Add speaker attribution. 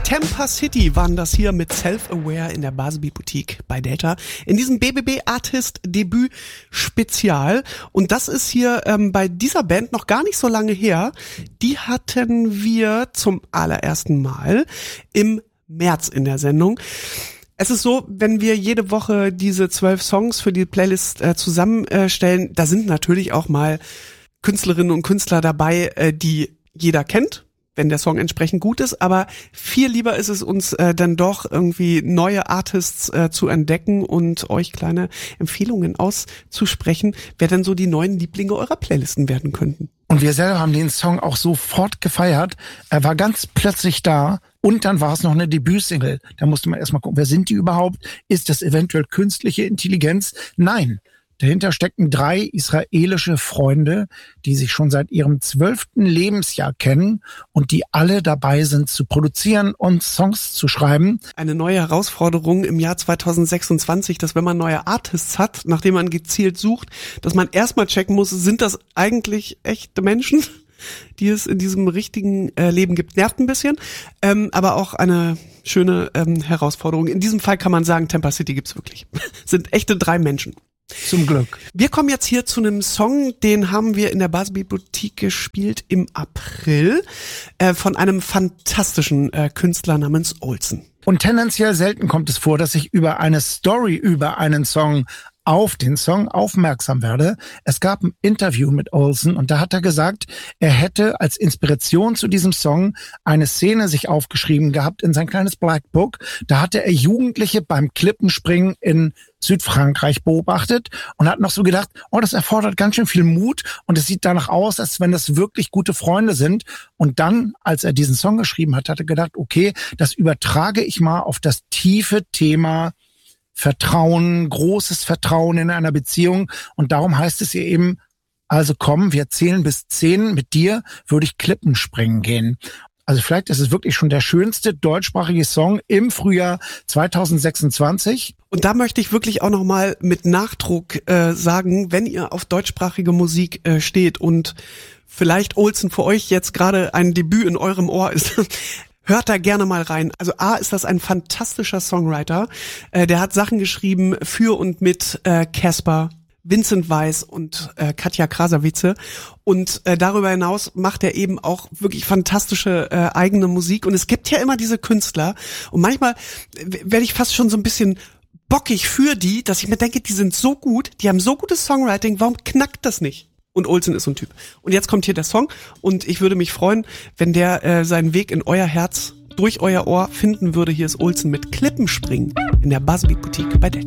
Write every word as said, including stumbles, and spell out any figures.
Speaker 1: Tampa City waren das hier mit Self-Aware in der Buzzbeat Boutique bei Delta. In diesem B B B Artist Debüt Spezial. Und das ist hier ähm, bei dieser Band noch gar nicht so lange her. Die hatten wir zum allerersten Mal im März in der Sendung. Es ist so, wenn wir jede Woche diese zwölf Songs für die Playlist äh, zusammenstellen, da sind natürlich auch mal Künstlerinnen und Künstler dabei, äh, die jeder kennt, wenn der Song entsprechend gut ist, aber viel lieber ist es uns äh, dann doch irgendwie neue Artists äh, zu entdecken und euch kleine Empfehlungen auszusprechen, wer denn so die neuen Lieblinge eurer Playlisten werden könnten.
Speaker 2: Und wir selber haben den Song auch sofort gefeiert. Er war ganz plötzlich da und dann war es noch eine Debütsingle. Da musste man erstmal gucken, wer sind die überhaupt? Ist das eventuell künstliche Intelligenz? Nein. Dahinter stecken drei israelische Freunde, die sich schon seit ihrem zwölften Lebensjahr kennen und die alle dabei sind zu produzieren und Songs zu schreiben.
Speaker 1: Eine neue Herausforderung im Jahr zweitausendsechsundzwanzig, dass wenn man neue Artists hat, nachdem man gezielt sucht, dass man erstmal checken muss, sind das eigentlich echte Menschen, die es in diesem richtigen äh, Leben gibt. Nervt ein bisschen, ähm, aber auch eine schöne ähm, Herausforderung. In diesem Fall kann man sagen, Tampa City gibt's wirklich. Sind echte drei Menschen.
Speaker 2: Zum Glück.
Speaker 1: Wir kommen jetzt hier zu einem Song, den haben wir in der Buzzbeat Boutique gespielt im April äh, von einem fantastischen äh, Künstler namens Olsen.
Speaker 2: Und tendenziell selten kommt es vor, dass ich über eine Story über einen Song auf den Song aufmerksam werde. Es gab ein Interview mit Olsen und da hat er gesagt, er hätte als Inspiration zu diesem Song eine Szene sich aufgeschrieben gehabt in sein kleines Black Book. Da hatte er Jugendliche beim Klippenspringen in Südfrankreich beobachtet und hat noch so gedacht, oh, das erfordert ganz schön viel Mut und es sieht danach aus, als wenn das wirklich gute Freunde sind. Und dann, als er diesen Song geschrieben hat, hat er gedacht, okay, das übertrage ich mal auf das tiefe Thema Vertrauen, großes Vertrauen in einer Beziehung. Und darum heißt es hier eben, also komm, wir zählen bis zehn, mit dir würde ich Klippen springen gehen. Also vielleicht ist es wirklich schon der schönste deutschsprachige Song im Frühjahr zweitausendsechsundzwanzig.
Speaker 1: Und da möchte ich wirklich auch nochmal mit Nachdruck äh, sagen, wenn ihr auf deutschsprachige Musik äh, steht und vielleicht Olsen für euch jetzt gerade ein Debüt in eurem Ohr ist, hört da gerne mal rein. Also A, ist das ein fantastischer Songwriter. Äh, der hat Sachen geschrieben für und mit Casper, äh, Vincent Weiss und äh, Katja Krasavice. Und äh, darüber hinaus macht er eben auch wirklich fantastische äh, eigene Musik. Und es gibt ja immer diese Künstler. Und manchmal w- werde ich fast schon so ein bisschen bockig für die, dass ich mir denke, die sind so gut, die haben so gutes Songwriting, warum knackt das nicht? Und Olsen ist so ein Typ. Und jetzt kommt hier der Song und ich würde mich freuen, wenn der äh, seinen Weg in euer Herz, durch euer Ohr finden würde. Hier ist Olsen mit Klippenspringen in der Buzzbeat Boutique bei Delta.